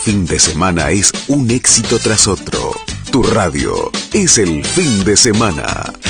fin de semana es un éxito tras otro. Tu radio es el fin de semana.